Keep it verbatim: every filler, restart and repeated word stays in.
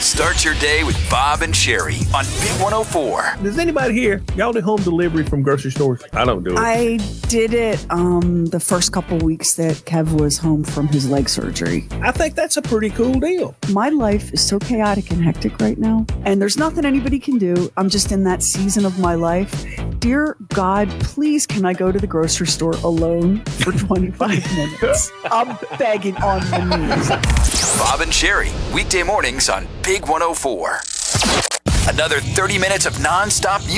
Start your day with Bob and Sherry on Big one oh four. Does anybody here, y'all do home delivery from grocery stores? I don't do it. I did it um, the first couple weeks that Kev was home from his leg surgery. I think that's a pretty cool deal. My life is so chaotic and hectic right now, and there's nothing anybody can do. I'm just in that season of my life. Dear God, please can I go to the grocery store alone for twenty-five minutes? I'm begging on my knees. Bob and Sherry, weekday mornings on Big one oh four. Another thirty minutes of nonstop music.